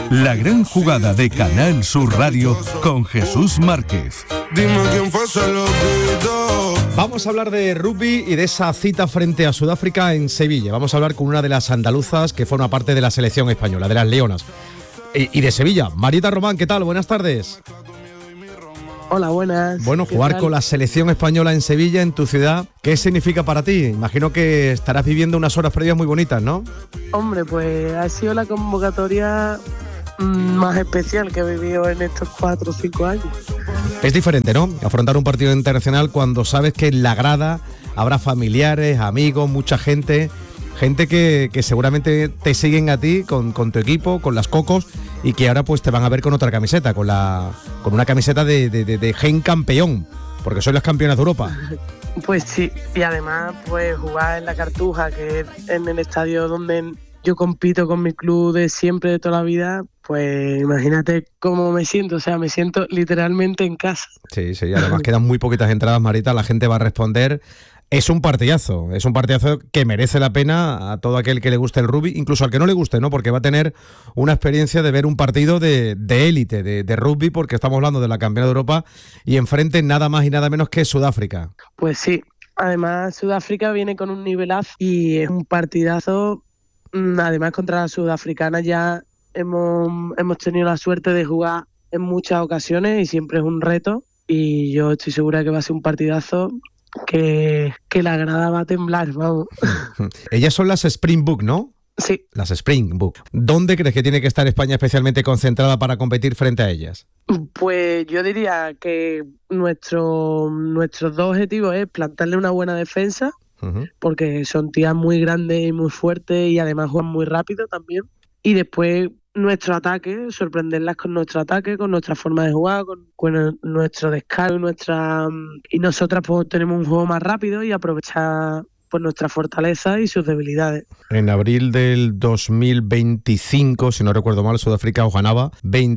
La gran jugada de Canal Sur Radio con Jesús Márquez. Dime quién fue, se lo quitó. Vamos a hablar de rugby y de esa cita frente a Sudáfrica en Sevilla. Vamos a hablar con una de las andaluzas que forma parte de la selección española, de las Leonas. Y de Sevilla. Marieta Román, ¿qué tal? Buenas tardes. Hola, buenas. Bueno, jugar con la selección española en Sevilla, en tu ciudad, ¿qué significa para ti? Imagino que estarás viviendo unas horas previas muy bonitas, ¿no? Hombre, pues ha sido la convocatoria más especial que he vivido en estos 4 o 5 años. Es diferente, ¿no? Afrontar un partido internacional cuando sabes que en la grada habrá familiares, amigos, mucha gente que seguramente te siguen a ti con tu equipo, con las Cocos, y que ahora pues te van a ver con otra camiseta, con una camiseta de gen campeón, porque sois las campeonas de Europa. Pues sí, y además pues jugar en la Cartuja, que es en el estadio donde yo compito con mi club de siempre, de toda la vida, pues imagínate cómo me siento, o sea, me siento literalmente en casa. Sí, además quedan muy poquitas entradas, Marita, la gente va a responder. Es un partidazo que merece la pena a todo aquel que le guste el rugby, incluso al que no le guste, ¿no? Porque va a tener una experiencia de ver un partido de élite, de rugby, porque estamos hablando de la campeona de Europa y enfrente nada más y nada menos que Sudáfrica. Pues sí, además Sudáfrica viene con un nivelazo y es un partidazo. Además contra la sudafricana ya hemos tenido la suerte de jugar en muchas ocasiones y siempre es un reto, y yo estoy segura que va a ser un partidazo que la grada va a temblar, vamos. Ellas son las Springbok, ¿no? Sí. Las Springbok. ¿Dónde crees que tiene que estar España especialmente concentrada para competir frente a ellas? Pues yo diría que nuestros dos objetivos es plantarle una buena defensa, porque son tías muy grandes y muy fuertes y además juegan muy rápido también. Y después nuestro ataque, sorprenderlas con nuestro ataque, con nuestra forma de jugar, con nuestro descaro y nosotras pues tenemos un juego más rápido y aprovechar pues nuestra fortaleza y sus debilidades. En abril del 2025, si no recuerdo mal, Sudáfrica os ganaba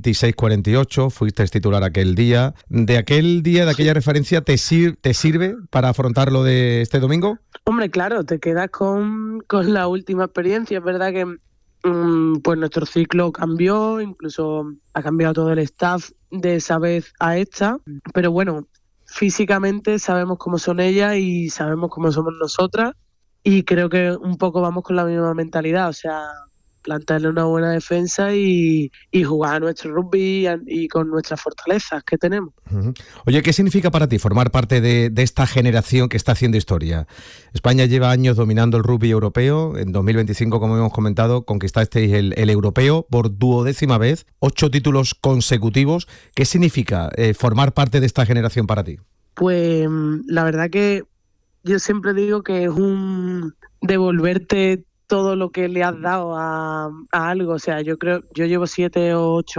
26-48, fuiste titular aquel día. ¿De aquella referencia te sirve para afrontar lo de este domingo? Hombre, claro, te quedas con la última experiencia. Es verdad que pues nuestro ciclo cambió, incluso ha cambiado todo el staff de esa vez a esta, pero bueno, físicamente sabemos cómo son ellas y sabemos cómo somos nosotras, y creo que un poco vamos con la misma mentalidad, o sea, plantarle una buena defensa y jugar a nuestro rugby y con nuestras fortalezas que tenemos. Oye, ¿qué significa para ti formar parte de esta generación que está haciendo historia? España lleva años dominando el rugby europeo. En 2025, como hemos comentado, conquistasteis el europeo por 12ª vez, 8 títulos consecutivos. ¿Qué significa formar parte de esta generación para ti? Pues la verdad que yo siempre digo que es un devolverte todo lo que le has dado a algo. O sea, yo llevo 7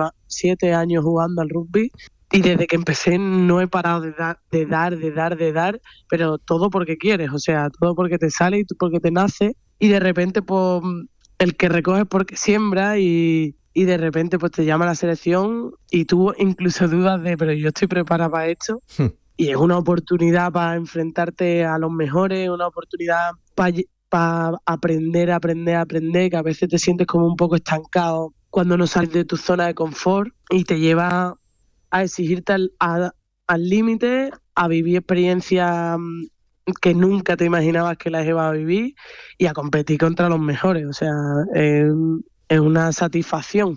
años jugando al rugby y desde que empecé no he parado de dar, pero todo porque quieres, o sea, todo porque te sale y porque te nace, y de repente pues el que recoges porque siembra y de repente pues te llama la selección y tú incluso dudas pero yo estoy preparada para esto. Y es una oportunidad para enfrentarte a los mejores, una oportunidad para aprender, que a veces te sientes como un poco estancado cuando no sales de tu zona de confort, y te lleva a exigirte al límite, a vivir experiencias que nunca te imaginabas que las ibas a vivir y a competir contra los mejores. O sea, es una satisfacción.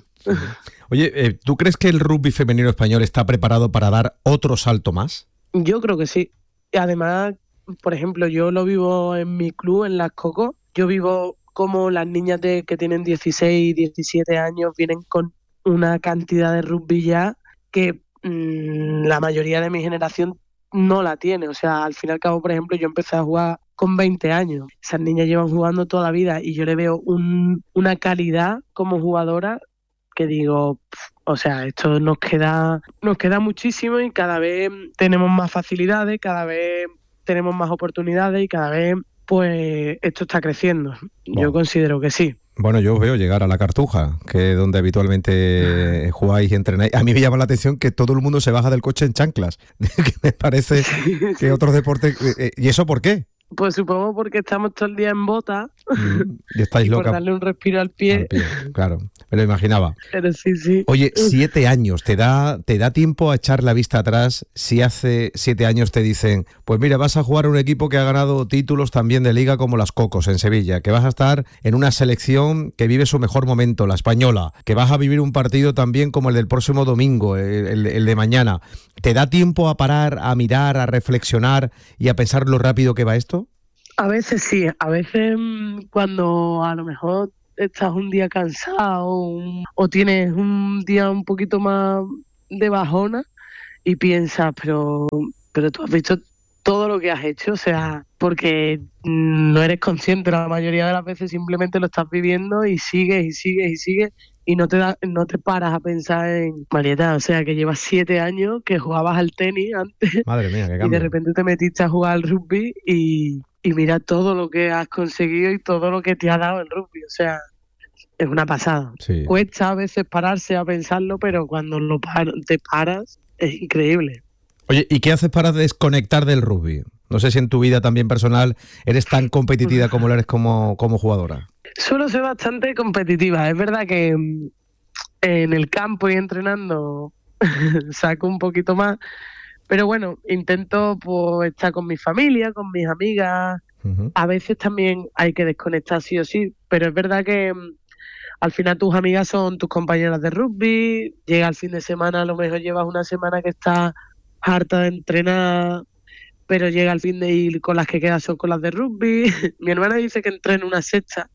Oye, ¿tú crees que el rugby femenino español está preparado para dar otro salto más? Yo creo que sí. Y además, por ejemplo, yo lo vivo en mi club, en las Cocos. Yo vivo como las niñas que tienen 16, 17 años vienen con una cantidad de rugby ya que la mayoría de mi generación no la tiene. O sea, al fin y al cabo, por ejemplo, yo empecé a jugar con 20 años. Esas niñas llevan jugando toda la vida y yo le veo una calidad como jugadora que digo, o sea, esto nos queda muchísimo, y cada vez tenemos más facilidades, cada vez tenemos más oportunidades y cada vez pues esto está creciendo. Bueno, yo considero que sí. Bueno, yo os veo llegar a la Cartuja, que es donde habitualmente jugáis y entrenáis. A mí me llama la atención que todo el mundo se baja del coche en chanclas, que me parece que otros deportes... ¿Y eso por qué? Pues supongo porque estamos todo el día en bota Y estáis y por loca darle un respiro al al pie. pie. Claro, me lo imaginaba. Pero sí, sí. Oye, 7 años, ¿te da tiempo a echar la vista atrás si hace 7 años te dicen, pues mira, vas a jugar a un equipo que ha ganado títulos también de liga como las Cocos en Sevilla, que vas a estar en una selección que vive su mejor momento, la española, que vas a vivir un partido también como el del próximo domingo, el de mañana? ¿Te da tiempo a parar, a mirar, a reflexionar y a pensar lo rápido que va esto? A veces sí, a veces cuando a lo mejor estás un día cansado o tienes un día un poquito más de bajona y piensas, pero tú has visto todo lo que has hecho, o sea, porque no eres consciente la mayoría de las veces, simplemente lo estás viviendo y sigues y sigues y sigues y no te paras a pensar en Marieta, o sea, que llevas 7 años que jugabas al tenis antes Madre mía, qué y de cambio. repente te metiste a jugar al rugby y mira todo lo que has conseguido y todo lo que te ha dado el rugby. O sea, es una pasada. Sí. Cuesta a veces pararse a pensarlo, pero cuando te paras, es increíble. Oye, ¿y qué haces para desconectar del rugby? No sé si en tu vida también personal eres tan competitiva como lo eres como jugadora. Suelo ser bastante competitiva. Es verdad que en el campo y entrenando saco un poquito más, pero bueno, intento pues estar con mi familia, con mis amigas. Ujú. A veces también hay que desconectar sí o sí, pero es verdad que al final tus amigas son tus compañeras de rugby, llega el fin de semana, a lo mejor llevas una semana que estás harta de entrenar, pero llega el fin de ir con las que quedas son con las de rugby. Mi hermana dice que entrena una sexta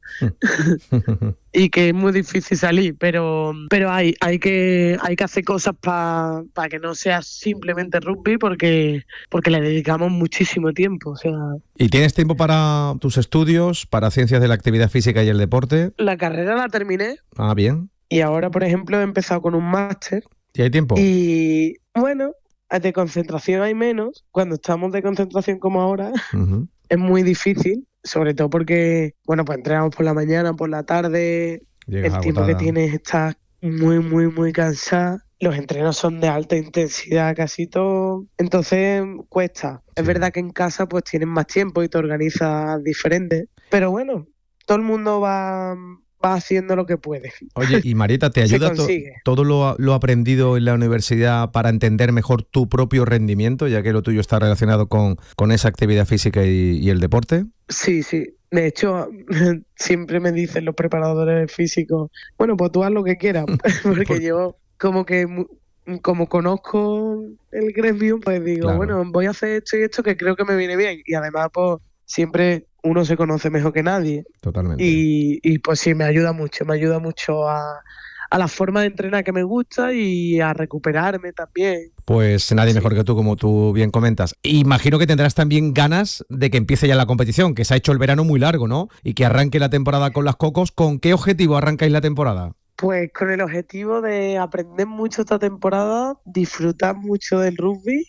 y que es muy difícil salir, pero hay que hacer cosas para que no sea simplemente rugby porque le dedicamos muchísimo tiempo. O sea, ¿Y tienes tiempo para tus estudios, para ciencias de la actividad física y el deporte? la carrera la terminé Ah, bien. y ahora, por ejemplo, he empezado con un máster ¿Y hay tiempo? y bueno, de concentración hay menos. Cuando estamos de concentración como ahora, Ujú. es muy difícil, sobre todo porque, bueno, pues entrenamos por la mañana, por la tarde, Llegas el tiempo que agotada. tienes está muy, muy, muy cansada. Los entrenos son de alta intensidad, casi todo. Entonces cuesta. Es Sí. verdad que en casa pues tienes más tiempo y te organizas diferente. Pero bueno, todo el mundo va haciendo lo que puede. Oye, y Marieta, ¿te Se ayuda consigue. todo lo aprendido en la universidad para entender mejor tu propio rendimiento, ya que lo tuyo está relacionado con esa actividad física y el deporte? Sí, sí. De hecho, siempre me dicen los preparadores físicos, bueno, pues tú haz lo que quieras, porque Por- yo como que como conozco el gremio, pues digo, Claro. bueno, voy a hacer esto y esto que creo que me viene bien. Y además, pues siempre uno se conoce mejor que nadie. Totalmente. Y pues sí, me ayuda mucho a la forma de entrenar que me gusta y a recuperarme también. Pues nadie Sí. mejor que tú, como tú bien comentas. Imagino que tendrás también ganas de que empiece ya la competición, que se ha hecho el verano muy largo, ¿no? Y que arranque la temporada con las Cocos. ¿Con qué objetivo arrancáis la temporada? Pues con el objetivo de aprender mucho esta temporada, disfrutar mucho del rugby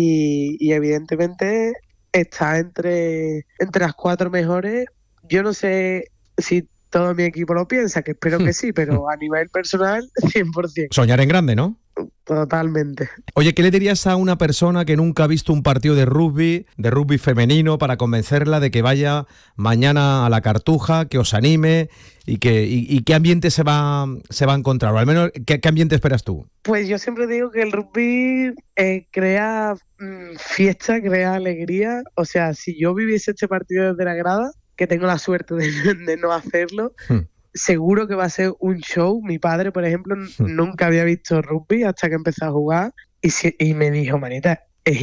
y evidentemente estar entre las 4 mejores. Yo no sé si todo mi equipo lo piensa, que espero que sí, pero a nivel personal, 100%, Soñar en grande, ¿no? totalmente. Oye, ¿qué le dirías a una persona que nunca ha visto un partido de rugby femenino, para convencerla de que vaya mañana a la Cartuja, que os anime y qué ambiente se va a encontrar? O al menos, ¿qué ambiente esperas tú? Pues yo siempre digo que el rugby crea fiesta, crea alegría. O sea, si yo viviese este partido desde la grada, que tengo la suerte de no hacerlo, seguro que va a ser un show. Mi padre, por ejemplo, nunca había visto rugby hasta que empezó a jugar y me dijo, Manita, es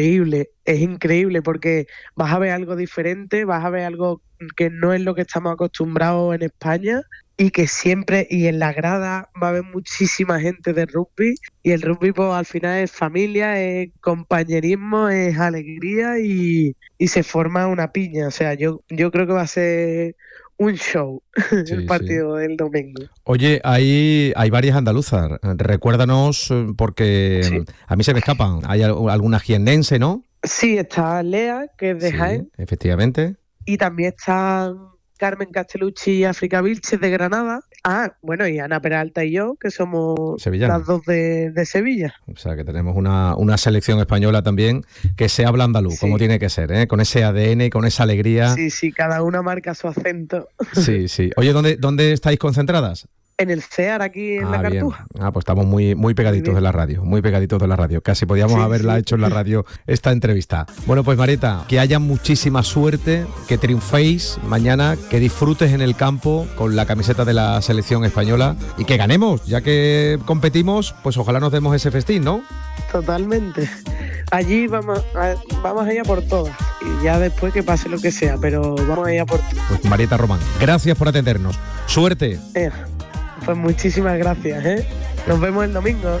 increíble porque vas a ver algo diferente, vas a ver algo que no es lo que estamos acostumbrados en España y que siempre, y en la grada va a haber muchísima gente de rugby y el rugby pues al final es familia, es compañerismo, es alegría y se forma una piña. O sea, yo creo que va a ser un show Sí, el sí. partido del domingo. Oye, hay varias andaluzas. Recuérdanos, porque Sí. a mí se me escapan. Hay alguna jiennense, ¿no? Sí, está Lea, que es de Sí, Jaén, efectivamente. y también están Carmen Castellucci y África Vilches de Granada. Bueno, y Ana Peralta y yo, que somos Sevillanas. las dos de Sevilla. O sea, que tenemos una selección española también que se habla andaluz, Sí. como tiene que ser, ¿eh? Con ese ADN y con esa alegría. Sí, cada una marca su acento. Sí. Oye, ¿dónde estáis concentradas? En el CEAR, aquí en la Bien. Cartuja. Pues estamos muy pegaditos Bien. de la radio, muy pegaditos de la radio. Casi podíamos Sí, haberla sí. hecho en la radio esta entrevista. Bueno, pues Marieta, que haya muchísima suerte, que triunféis mañana, que disfrutes en el campo con la camiseta de la selección española y que ganemos, ya que competimos, pues ojalá nos demos ese festín, ¿no? Totalmente. Allí vamos allá por todas. Y ya después que pase lo que sea, pero vamos allá por todas. Pues Marieta Román, gracias por atendernos. Suerte. Pues muchísimas gracias, ¿eh? Nos vemos el domingo.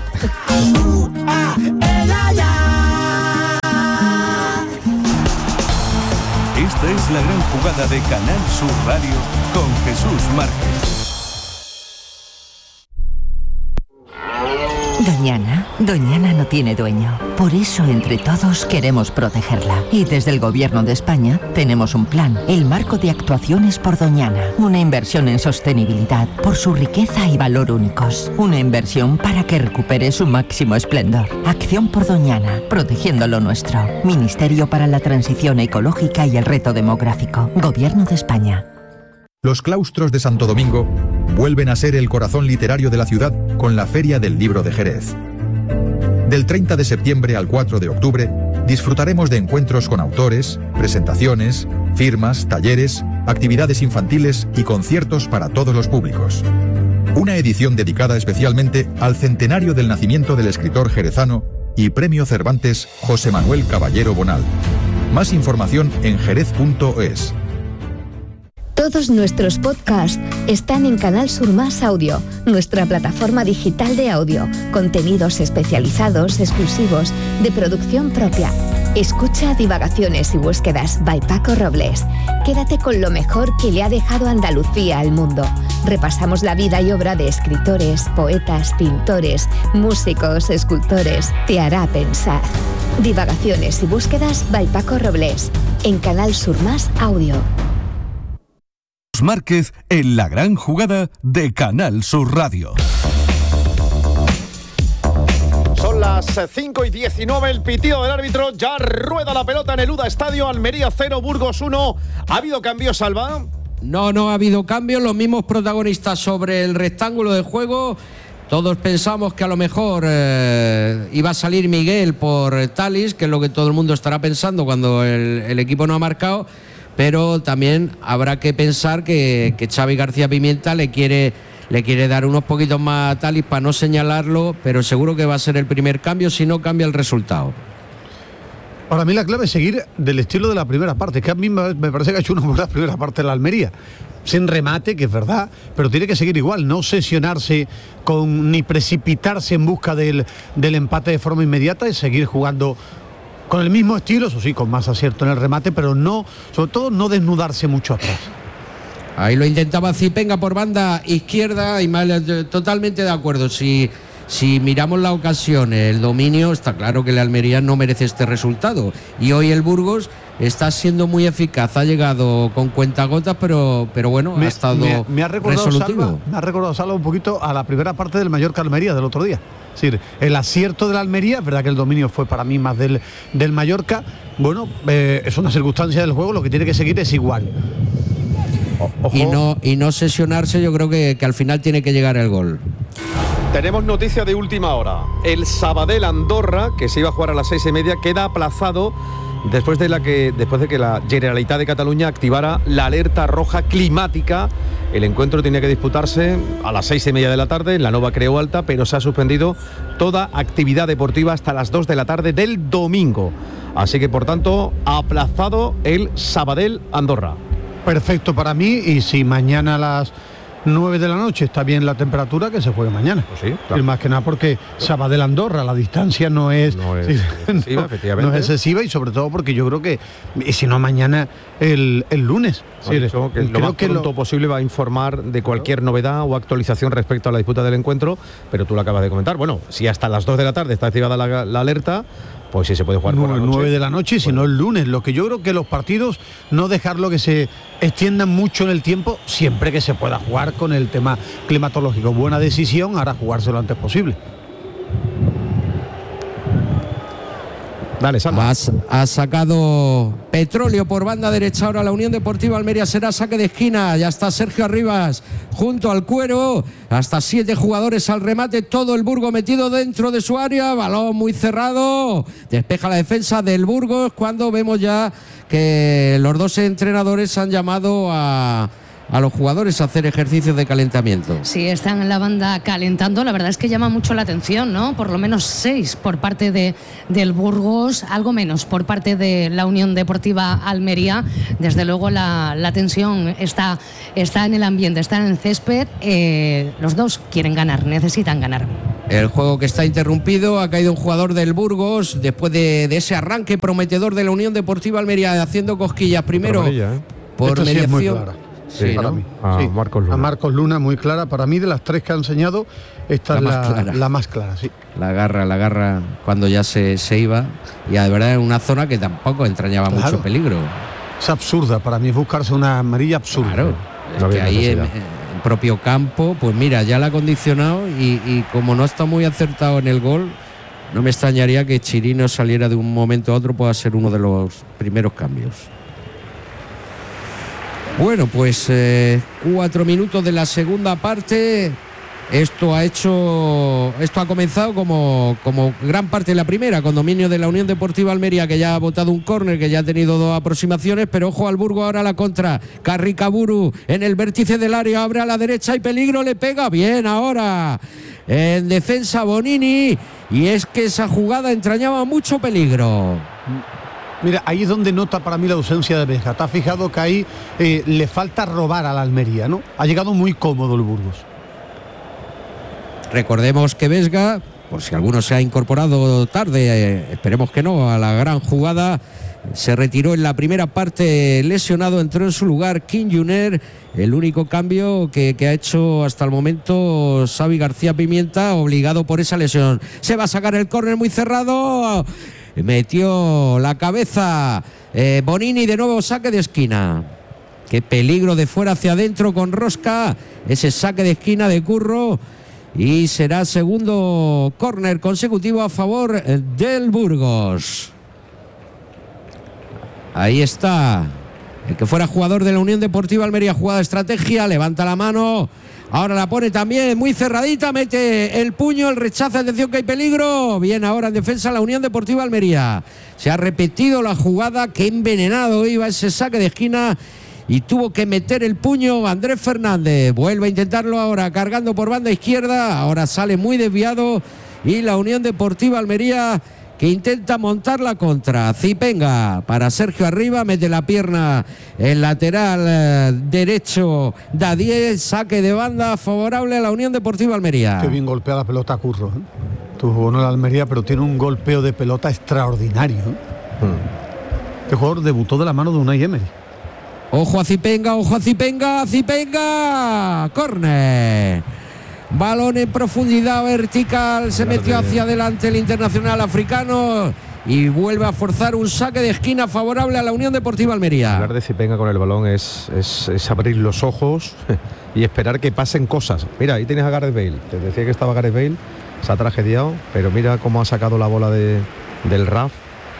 Esta es la gran jugada de Canal Sur Radio con Jesús Márquez. Doñana no tiene dueño. Por eso, entre todos, queremos protegerla. Y desde el Gobierno de España tenemos un plan, el Marco de Actuaciones por Doñana. Una inversión en sostenibilidad por su riqueza y valor únicos. Una inversión para que recupere su máximo esplendor. Acción por Doñana, protegiendo lo nuestro. Ministerio para la Transición Ecológica y el Reto Demográfico. Gobierno de España. Los claustros de Santo Domingo vuelven a ser el corazón literario de la ciudad con la Feria del Libro de Jerez. Del 30 de septiembre al 4 de octubre disfrutaremos de encuentros con autores, presentaciones, firmas, talleres, actividades infantiles y conciertos para todos los públicos. Una edición dedicada especialmente al centenario del nacimiento del escritor jerezano y Premio Cervantes José Manuel Caballero Bonal. Más información en jerez.es. Todos nuestros podcasts están en Canal Sur Más Audio, nuestra plataforma digital de audio, contenidos especializados, exclusivos, de producción propia. Escucha Divagaciones y Búsquedas by Paco Robles. Quédate con lo mejor que le ha dejado Andalucía al mundo. Repasamos la vida y obra de escritores, poetas, pintores, músicos, escultores. Te hará pensar. Divagaciones y Búsquedas by Paco Robles, en Canal Sur Más Audio. Márquez en la gran jugada de Canal Sur Radio. Son las 5:19, el pitido del árbitro, ya rueda la pelota en el UDA Estadio, Almería 0, Burgos 1. ¿Ha habido cambios, Alba? No ha habido cambios, los mismos protagonistas sobre el rectángulo de juego. Todos pensamos que a lo mejor iba a salir Miguel por Talis, que es lo que todo el mundo estará pensando cuando el equipo no ha marcado. Pero también habrá que pensar que Xavi García Pimienta le quiere dar unos poquitos más a Talis para no señalarlo, pero seguro que va a ser el primer cambio si no cambia el resultado. Para mí la clave es seguir del estilo de la primera parte, que a mí me parece que ha hecho una buena primera parte de la Almería. Sin remate, que es verdad, pero tiene que seguir igual, no obsesionarse ni precipitarse en busca del empate de forma inmediata y seguir jugando con el mismo estilo, eso sí, con más acierto en el remate, pero sobre todo no desnudarse mucho atrás. Ahí lo intentaba Zipenga por banda izquierda y totalmente de acuerdo. Si miramos la ocasión, el dominio, está claro que el Almería no merece este resultado. Y hoy el Burgos está siendo muy eficaz, ha llegado con cuentagotas, pero bueno, ha estado me ha recordado resolutivo. Me ha recordado Salva un poquito a la primera parte del Mallorca Almería del otro día. Es decir, el acierto de la Almería, es verdad que el dominio fue para mí más del Mallorca. Bueno, es una circunstancia del juego, lo que tiene que seguir es igual. Y no sesionarse, yo creo que al final tiene que llegar el gol. Tenemos noticia de última hora. El Sabadell Andorra, que se iba a jugar a las 6:30, queda aplazado después de que la Generalitat de Cataluña activara la alerta roja climática. El encuentro tenía que disputarse a las 6:30 de la tarde en la Nova Creu Alta, pero se ha suspendido toda actividad deportiva hasta las 2 de la tarde del domingo. Así que, por tanto, aplazado el Sabadell Andorra. Perfecto para mí, y si mañana a las 9 de la noche está bien la temperatura, que se juegue mañana. Pues sí, claro. Y más que nada porque Sabadell Andorra, la distancia no es excesiva, efectivamente. No es excesiva, y sobre todo porque yo creo que, y si no mañana, el lunes. Que lo más pronto posible va a informar de cualquier novedad o actualización respecto a la disputa del encuentro, pero tú lo acabas de comentar. Bueno, si hasta las 2 de la tarde está activada la alerta, Pues sí se puede jugar por la noche. 9 de la noche, si no el lunes. Lo que yo creo que los partidos, no dejarlo que se extiendan mucho en el tiempo, siempre que se pueda jugar con el tema climatológico. Buena decisión, ahora jugarse lo antes posible. Dale, Salva. Ha sacado Petróleo por banda derecha. Ahora la Unión Deportiva Almería será saque de esquina. Ya está Sergio Arribas junto al cuero. Hasta 7 jugadores al remate. Todo el Burgos metido dentro de su área. Balón muy cerrado. Despeja la defensa del Burgos cuando vemos ya que los dos entrenadores han llamado a los jugadores a hacer ejercicios de calentamiento. Sí, están en la banda calentando. La verdad es que llama mucho la atención, ¿no? Por lo menos 6 por parte del Burgos, algo menos por parte de la Unión Deportiva Almería. Desde luego la tensión está en el ambiente, está en el césped. Los dos quieren ganar, necesitan ganar. El juego que está interrumpido, ha caído un jugador del Burgos después de ese arranque prometedor de la Unión Deportiva Almería, haciendo cosquillas primero por Esta sí es muy mediación. clara. Sí, para ¿no? mí. A Marcos Luna. A Marcos Luna, muy clara. Para mí, de las 3 que ha enseñado, esta es la más clara, sí. La agarra cuando ya se iba. Y de verdad en una zona que tampoco entrañaba mucho peligro. Es absurda, para mí es buscarse una amarilla absurda. Claro, es que ahí en propio campo, pues mira, ya la ha condicionado y como no está muy acertado en el gol, no me extrañaría que Chirino saliera de un momento a otro, pueda ser uno de los primeros cambios. Bueno, pues 4 minutos de la segunda parte. Esto ha comenzado como gran parte de la primera, con dominio de la Unión Deportiva Almería, que ya ha botado un córner, que ya ha tenido 2 aproximaciones, pero ojo al Burgos, ahora la contra. Carricaburu en el vértice del área, abre a la derecha y peligro, le pega bien ahora. En defensa Bonini, y es que esa jugada entrañaba mucho peligro. Mira, ahí es donde nota para mí la ausencia de Vesga. ¿Te has fijado que ahí le falta robar a la Almería, ¿no? Ha llegado muy cómodo el Burgos. Recordemos que Vesga, por si alguno se ha incorporado tarde, esperemos que no, a la gran jugada, se retiró en la primera parte lesionado, entró en su lugar King Juner, el único cambio que ha hecho hasta el momento Xavi García Pimienta, obligado por esa lesión. Se va a sacar el córner muy cerrado, metió la cabeza Bonini, de nuevo saque de esquina. Qué peligro de fuera hacia adentro con Rosca, ese saque de esquina de Curro. Y será segundo córner consecutivo a favor del Burgos. Ahí está el que fuera jugador de la Unión Deportiva Almería, jugada de estrategia, levanta la mano, ahora la pone también muy cerradita, mete el puño, el rechazo, atención que hay peligro. Bien, ahora en defensa la Unión Deportiva Almería. Se ha repetido la jugada, que envenenado iba ese saque de esquina. Y tuvo que meter el puño Andrés Fernández. Vuelve a intentarlo ahora, cargando por banda izquierda. Ahora sale muy desviado. Y la Unión Deportiva Almería, que intenta montar la contra. Zipenga para Sergio Arriba. Mete la pierna en lateral derecho. Da 10. Saque de banda favorable a la Unión Deportiva Almería. Qué bien golpea la pelota Curro, ¿eh? Tu jugó en la Almería, pero tiene un golpeo de pelota extraordinario, ¿eh? Este jugador debutó de la mano de Unai Emery. Ojo a Zipenga, Zipenga, córner. Balón en profundidad vertical, se metió hacia adelante el internacional africano y vuelve a forzar un saque de esquina favorable a la Unión Deportiva Almería. Hablar de Zipenga con el balón es abrir los ojos y esperar que pasen cosas. Mira, ahí tienes a Gareth Bale. Te decía que estaba Gareth Bale, se ha tragediado, pero mira cómo ha sacado la bola del RAF.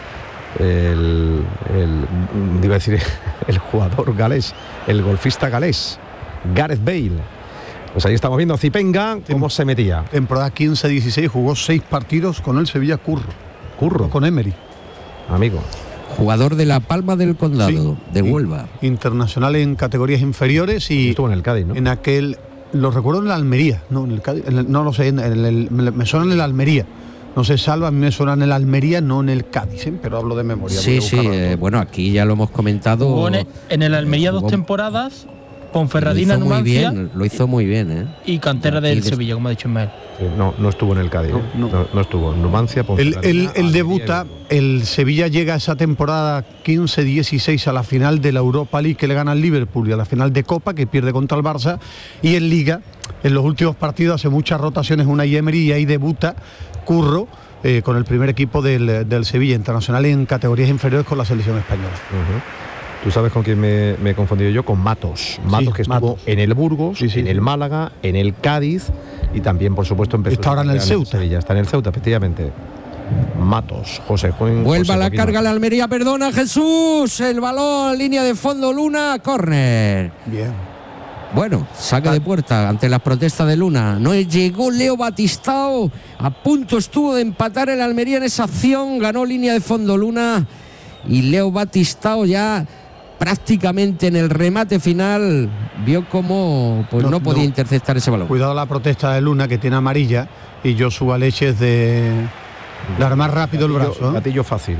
Iba a decir el jugador galés, el golfista galés, Gareth Bale. Pues ahí estamos viendo a Zipenga cómo se metía. Temporada 15-16 jugó 6 partidos con el Sevilla Curro con Emery. Amigo. Jugador de La Palma del Condado, de Huelva. Internacional en categorías inferiores y estuvo en el Cádiz, ¿no? En aquel, lo recuerdo en la Almería, no en el Cádiz, no lo sé, me suena en el Almería. No sé, Salva, a mí me suena en el Almería, no en el Cádiz, ¿eh? Pero hablo de memoria. Sí, bueno, aquí ya lo hemos comentado. Jugó en el Almería 2 temporadas, con Ferradina Numancia. Lo hizo muy bien, ¿eh? Y cantera del Sevilla, como ha dicho Ismael. No estuvo en el Cádiz, no estuvo en Numancia. Él debuta, el Sevilla llega a esa temporada 15-16 a la final de la Europa League, que le gana al Liverpool, y a la final de Copa, que pierde contra el Barça, y en Liga, en los últimos partidos hace muchas rotaciones Unai Emery y ahí debuta Curro con el primer equipo del Sevilla, internacional en categorías inferiores con la selección española. Tú sabes con quién me he confundido yo, con Matos. Matos, que estuvo en el Burgos, en el Málaga, en el Cádiz y también, por supuesto, empezó. Está ahora en el Ceuta. Sevilla, está en el Ceuta, efectivamente. Matos, José Juan. Vuelva a la carga la Almería, perdona Jesús. El balón, línea de fondo, Luna, córner. Bien. Bueno, saque de puerta ante las protestas de Luna. No llegó Leo Batistao. A punto estuvo de empatar el Almería en esa acción. Ganó línea de fondo Luna. Y Leo Batistao ya prácticamente en el remate final vio cómo no podía interceptar ese balón. Cuidado la protesta de Luna, que tiene amarilla, y Joshua Leches de dar más rápido el brazo. Gatillo fácil.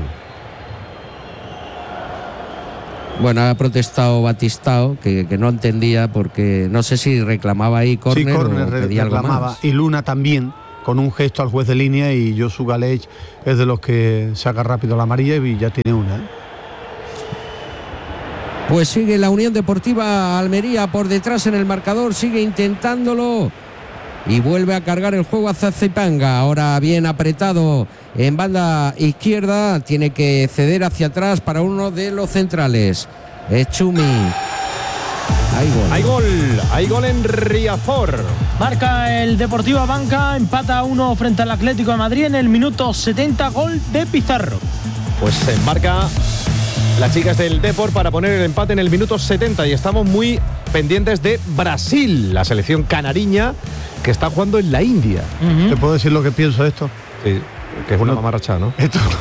Bueno, ha protestado Batistao, que no entendía, porque no sé si reclamaba ahí córner o pedía algo más. Y Luna también, con un gesto al juez de línea, y Joshua Leches es de los que saca rápido la amarilla y ya tiene una. Pues sigue la Unión Deportiva Almería por detrás en el marcador, sigue intentándolo y vuelve a cargar el juego hacia Zipanga. Ahora bien apretado en banda izquierda, tiene que ceder hacia atrás para uno de los centrales. Es Chumi. Hay gol en Riazor. Marca el Deportivo Abanca, empata 1 frente al Atlético de Madrid en el minuto 70, gol de Pizarro. Pues se embarca las chicas del Depor para poner el empate en el minuto 70 y estamos muy pendientes de Brasil, la selección canariña que está jugando en la India. ¿Te puedo decir lo que pienso de esto? Sí, que es una mamarracha, ¿no? Esto es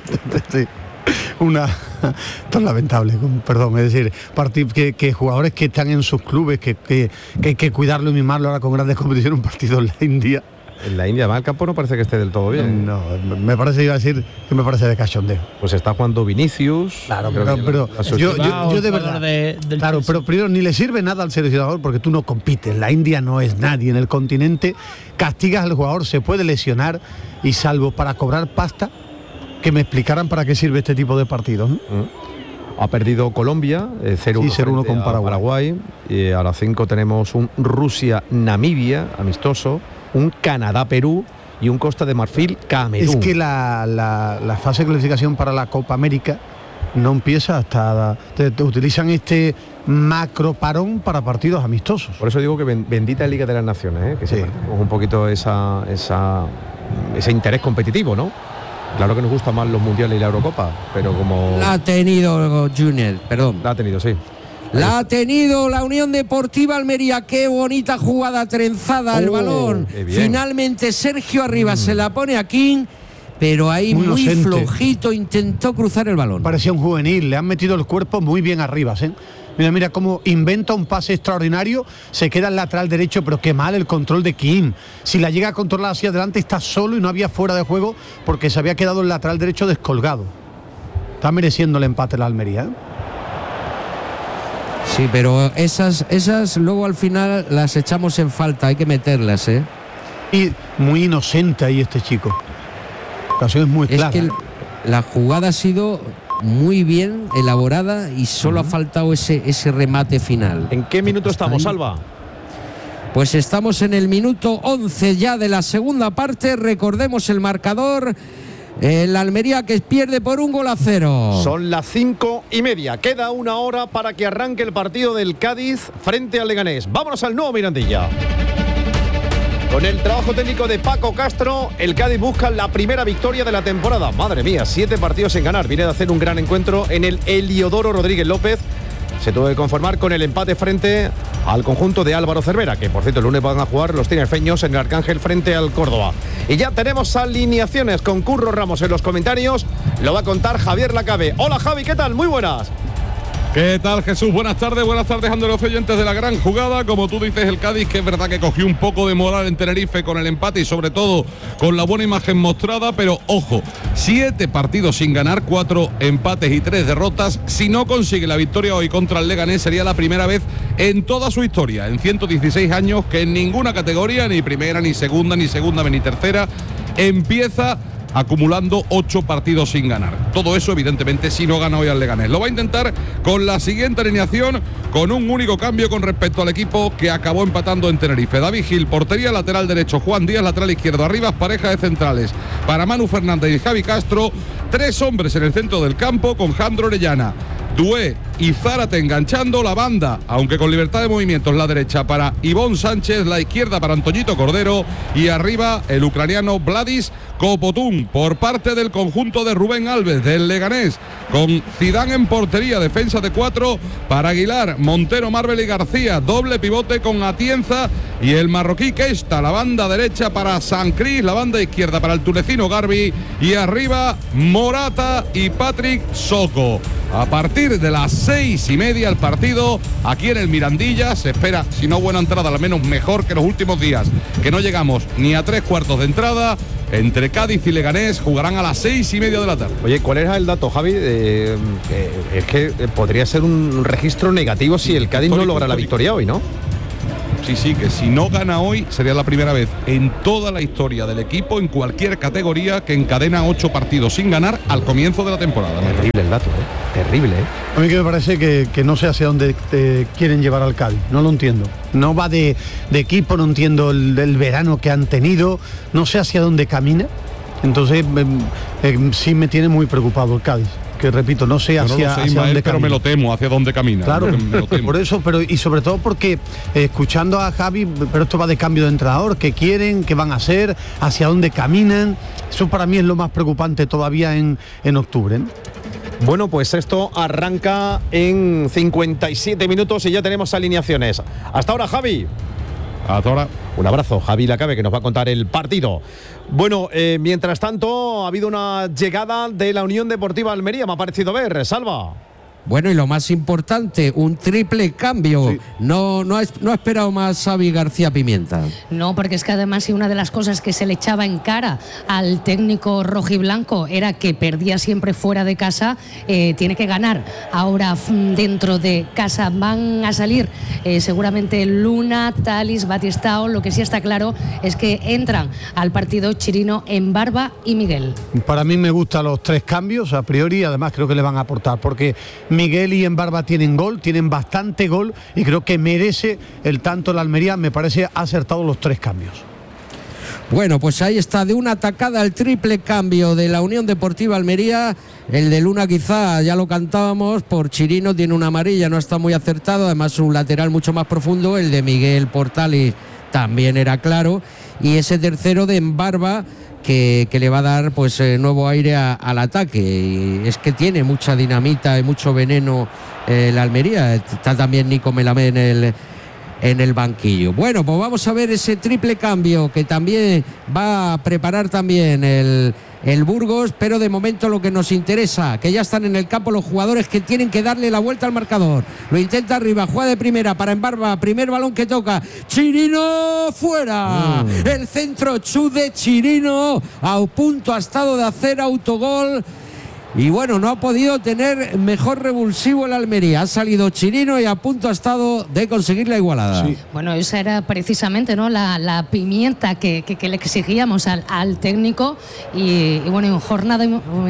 esto es lamentable, perdón, es decir, que jugadores que están en sus clubes, que hay que cuidarlo y mimarlo ahora con grandes competiciones, un partido en la India. En la India, el campo no parece que esté del todo bien. No, me parece, iba a decir que me parece de cachondeo. Pues está jugando Vinicius. Claro, pero yo de verdad. Claro, pero primero ni le sirve nada al seleccionador porque tú no compites. La India no es nadie en el continente. Castigas al jugador, se puede lesionar y salvo para cobrar pasta, que me explicaran para qué sirve este tipo de partidos, ¿no? Ha perdido Colombia, 0-1 con Paraguay. Y a las 5 tenemos un Rusia-Namibia, amistoso, un Canadá-Perú y un Costa de Marfil-Camerún. Es que la fase de clasificación para la Copa América no empieza hasta... Te utilizan este macro parón para partidos amistosos. Por eso digo que bendita Liga de las Naciones, que siempre tenemos un poquito ese interés competitivo, ¿no? Claro que nos gustan más los mundiales y la Eurocopa, pero como... La ha tenido Junior, perdón. La ha tenido, sí. La ha tenido la Unión Deportiva Almería. Qué bonita jugada trenzada al balón. Finalmente Sergio Arribas se la pone a King, pero ahí muy flojito intentó cruzar el balón. Parecía un juvenil, le han metido el cuerpo muy bien arriba, ¿eh? Mira cómo inventa un pase extraordinario, se queda el lateral derecho, pero qué mal el control de Kim. Si la llega a controlar hacia adelante está solo y no había fuera de juego porque se había quedado el lateral derecho descolgado. Está mereciendo el empate la Almería, ¿eh? Sí, pero esas luego al final las echamos en falta, hay que meterlas, ¿eh? Y muy inocente ahí este chico. La ocasión es muy clara. Es que la jugada ha sido muy bien elaborada y solo ha faltado ese remate final. ¿En qué minuto estamos, Alba? Pues estamos en el minuto 11 ya de la segunda parte. Recordemos el marcador. El Almería que pierde por 1-0. Son las 5:30. Queda una hora para que arranque el partido del Cádiz frente al Leganés. Vámonos al nuevo Mirandilla. Con el trabajo técnico de Paco Castro, el Cádiz busca la primera victoria de la temporada. Madre mía, 7 partidos sin ganar. Viene de hacer un gran encuentro en el Heliodoro Rodríguez López. Se tuvo que conformar con el empate frente al conjunto de Álvaro Cervera, que por cierto el lunes van a jugar los tinerfeños en el Arcángel frente al Córdoba. Y ya tenemos alineaciones con Curro Ramos en los comentarios. Lo va a contar Javier Lacabe. Hola Javi, ¿qué tal? Muy buenas. ¿Qué tal, Jesús? Buenas tardes a los oyentes de la gran jugada. Como tú dices, el Cádiz, que es verdad que cogió un poco de moral en Tenerife con el empate y sobre todo con la buena imagen mostrada, pero ojo, 7 partidos sin ganar, 4 empates y 3 derrotas. Si no consigue la victoria hoy contra el Leganés, sería la primera vez en toda su historia, en 116 años, que en ninguna categoría, ni primera, ni segunda, ni tercera, empieza acumulando 8 partidos sin ganar. Todo eso, evidentemente, si no gana hoy al Leganés. Lo va a intentar con la siguiente alineación, con un único cambio con respecto al equipo que acabó empatando en Tenerife. David Gil, portería, lateral derecho Juan Díaz, lateral izquierdo. Arriba, pareja de centrales para Manu Fernández y Javi Castro. 3 hombres en el centro del campo con Jandro Orellana, Dué y Zárate enganchando la banda, aunque con libertad de movimientos, la derecha para Ivón Sánchez, la izquierda para Antoñito Cordero y arriba el ucraniano Vladis Kopotun por parte del conjunto de Rubén Alves del Leganés, con Zidane en portería, defensa de 4 para Aguilar, Montero, Marbel y García, doble pivote con Atienza y el marroquí Kesta, la banda derecha para San Cris, la banda izquierda para el tunecino Garbi y arriba Morata y Patrick Soko. A partir de las 6:30 el partido aquí en el Mirandilla. Se espera, si no buena entrada, al menos mejor que los últimos días, que no llegamos ni a 3/4 de entrada. Entre Cádiz y Leganés jugarán a las 6:30 de la tarde. Oye, ¿cuál era el dato, Javi? Es que podría ser un registro negativo si el Cádiz no logra la victoria hoy, ¿no? Sí, que si no gana hoy sería la primera vez en toda la historia del equipo, en cualquier categoría, que encadena 8 partidos sin ganar al comienzo de la temporada. Terrible el dato, terrible. A mí que me parece que no sé hacia dónde quieren llevar al Cádiz, no lo entiendo. No va de equipo, no entiendo el verano que han tenido, no sé hacia dónde camina. Entonces sí me tiene muy preocupado el Cádiz. Que repito, no sé hacia dónde camina. Pero me lo temo, hacia dónde camina. Claro, me lo temo. Por eso, pero y sobre todo porque escuchando a Javi, pero esto va de cambio de entrenador, qué quieren, qué van a hacer, hacia dónde caminan. Eso para mí es lo más preocupante todavía en octubre, ¿no? Bueno, pues esto arranca en 57 minutos y ya tenemos alineaciones. Hasta ahora, Javi. Hasta ahora. Un abrazo, Javi Lacabe, que nos va a contar el partido. Bueno, mientras tanto, ha habido una llegada de la Unión Deportiva Almería, me ha parecido ver, Salva. Bueno, y lo más importante, un triple cambio. Sí. No ha esperado más Xavi García Pimienta. No, porque es que además una de las cosas que se le echaba en cara al técnico rojiblanco era que perdía siempre fuera de casa, tiene que ganar. Ahora dentro de casa van a salir seguramente Luna, Talis, Batistao. Lo que sí está claro es que entran al partido Chirino, Embarba y Miguel. Para mí me gustan los 3 cambios a priori, además creo que le van a aportar, porque Miguel y Embarba tienen gol, tienen bastante gol y creo que merece el tanto la Almería. Me parece acertado los 3 cambios. Bueno, pues ahí está, de una atacada al triple cambio de la Unión Deportiva Almería. El de Luna quizá, ya lo cantábamos, por Chirino tiene una amarilla, no está muy acertado, además un lateral mucho más profundo. El de Miguel Portales también era claro, y ese tercero de Embarba que le va a dar pues nuevo aire al ataque. Y es que tiene mucha dinamita y mucho veneno la Almería. Está también Nico Melamé en el banquillo. Bueno, pues vamos a ver ese triple cambio que también va a preparar también el Burgos, pero de momento lo que nos interesa, que ya están en el campo los jugadores que tienen que darle la vuelta al marcador. Lo intenta arriba, juega de primera para Embarba, primer balón que toca, Chirino fuera. El centro de Chirino, a punto ha estado de hacer autogol. Y bueno, no ha podido tener mejor revulsivo el Almería. Ha salido Chirino y a punto ha estado de conseguir la igualada. Sí. Bueno, esa era precisamente, ¿no?, la pimienta que le exigíamos al técnico. Y bueno, en jornada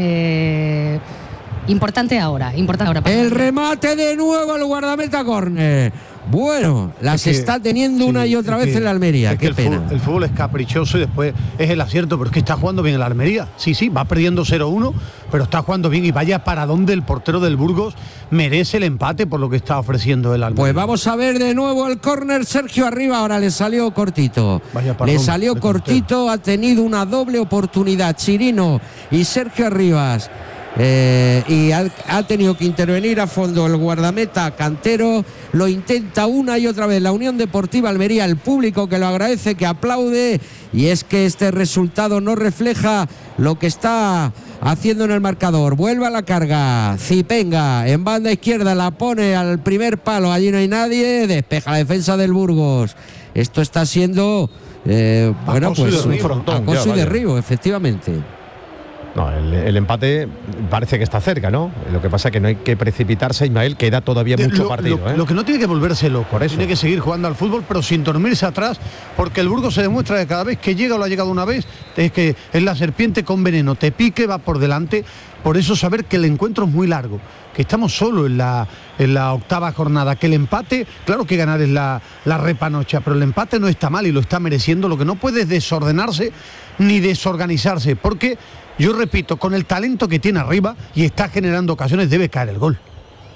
importante ahora. El remate de nuevo al guardameta córner. Bueno, está teniendo una y otra vez en la Almería. Qué pena. El fútbol es caprichoso y después es el acierto, pero es que está jugando bien el Almería. Sí, va perdiendo 0-1, pero está jugando bien y vaya para donde el portero del Burgos merece el empate por lo que está ofreciendo el Almería. Pues vamos a ver de nuevo el córner, Sergio arriba, ahora le salió cortito. Le salió cortito, ha tenido una doble oportunidad Chirino y Sergio Arribas. Y ha tenido que intervenir a fondo el guardameta Cantero. Lo intenta una y otra vez la Unión Deportiva Almería, el público que lo agradece, que aplaude, y es que este resultado no refleja lo que está haciendo en el marcador. Vuelve a la carga Zipenga en banda izquierda, la pone al primer palo, allí no hay nadie, despeja la defensa del Burgos. Esto está siendo bueno, pues acoso y derribo, efectivamente. No, el empate parece que está cerca, ¿no? Lo que pasa es que no hay que precipitarse, Ismael, queda todavía mucho partido. Lo que no tiene que volverse loco, por eso. Tiene que seguir jugando al fútbol, pero sin dormirse atrás, porque el Burgos se demuestra que cada vez que llega o lo ha llegado una vez, es que es la serpiente con veneno, te pique, va por delante. Por eso saber que el encuentro es muy largo, que estamos solo en la octava jornada, que el empate, claro que ganar es la repanocha, pero el empate no está mal y lo está mereciendo. Lo que no puede es desordenarse ni desorganizarse, porque yo repito, con el talento que tiene arriba y está generando ocasiones, debe caer el gol.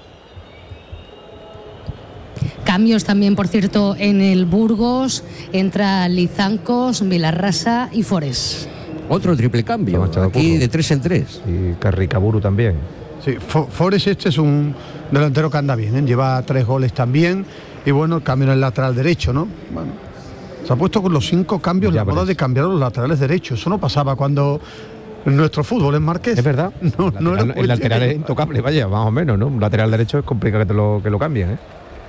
Cambios también, por cierto, en el Burgos. Entra Lizancos, Vilarrasa y Forés. Otro triple cambio, aquí de 3 en 3. Y Carricaburu también. Sí, Forés es un delantero que anda bien, ¿eh? Lleva 3 goles también. Y bueno, el cambio en el lateral derecho, ¿no? Bueno, se ha puesto con los 5 cambios la moda de cambiar los laterales derechos. Eso no pasaba cuando en nuestro fútbol en Marqués. Es verdad. El lateral es intocable, vaya, más o menos, ¿no? Un lateral derecho es complicado que lo cambien, ¿eh?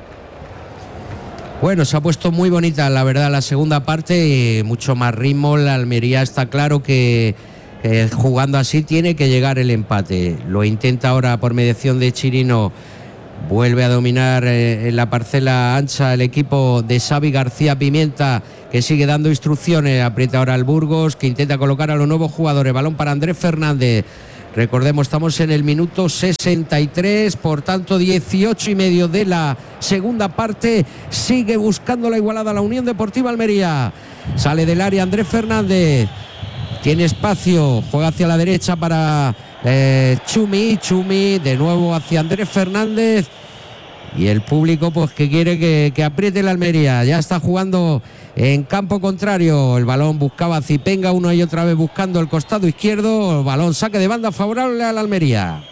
Bueno, se ha puesto muy bonita, la verdad, la segunda parte, mucho más ritmo. La Almería está claro que jugando así tiene que llegar el empate. Lo intenta ahora por mediación de Chirino. Vuelve a dominar en la parcela ancha el equipo de Xavi García Pimienta, que sigue dando instrucciones. Aprieta ahora el Burgos, que intenta colocar a los nuevos jugadores. Balón para Andrés Fernández. Recordemos, estamos en el minuto 63, por tanto 18:30 de la segunda parte. Sigue buscando la igualada la Unión Deportiva Almería. Sale del área Andrés Fernández. Tiene espacio, juega hacia la derecha para Chumi, de nuevo hacia Andrés Fernández. Y el público pues que quiere que apriete la Almería. Ya está jugando en campo contrario. El balón buscaba a Zipenga una y otra vez buscando el costado izquierdo. El balón saque de banda favorable a la Almería.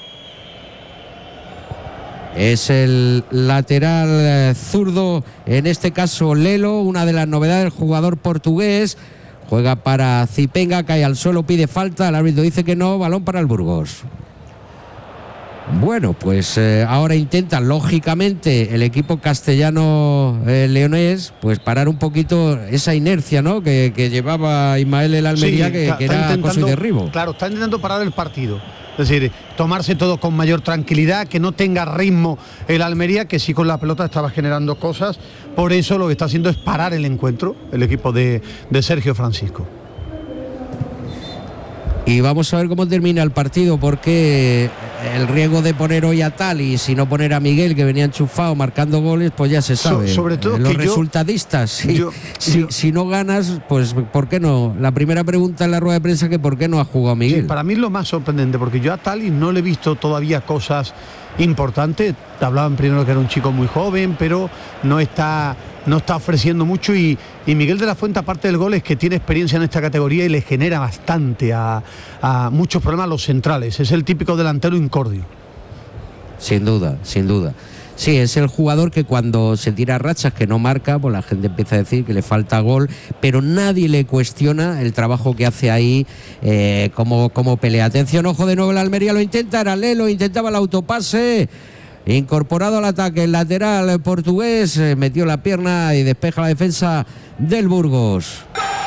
Es el lateral zurdo, en este caso Lelo, una de las novedades del jugador portugués. Juega para Zipenga, cae al suelo, pide falta. El árbitro dice que no, balón para el Burgos. Bueno, pues ahora intenta, lógicamente, el equipo castellano-leonés, pues parar un poquito esa inercia, ¿no? Que llevaba Ismael el Almería, sí, que era acoso y derribo. Claro, está intentando parar el partido. Es decir, tomarse todo con mayor tranquilidad, que no tenga ritmo el Almería, que sí con la pelota estaba generando cosas. Por eso lo que está haciendo es parar el encuentro, el equipo de Sergio Francisco. Y vamos a ver cómo termina el partido, porque el riesgo de poner hoy a Talis y no poner a Miguel, que venía enchufado marcando goles, pues ya se sabe. Sobre todo los resultadistas, si no ganas, pues ¿por qué no? La primera pregunta en la rueda de prensa que ¿por qué no ha jugado Miguel? Sí, para mí es lo más sorprendente, porque yo a Talis no le he visto todavía cosas importantes. Te hablaban primero que era un chico muy joven, pero no está ofreciendo mucho, y Miguel de la Fuente, aparte del gol, es que tiene experiencia en esta categoría y le genera bastante a muchos problemas a los centrales. Es el típico delantero incordio. Sin duda. Sí, es el jugador que cuando se tira rachas que no marca, pues la gente empieza a decir que le falta gol, pero nadie le cuestiona el trabajo que hace ahí, como pelea. Atención, ojo de nuevo, la Almería lo intenta, era Lelo, intentaba el autopase. Incorporado al ataque, el lateral portugués metió la pierna y despeja la defensa del Burgos.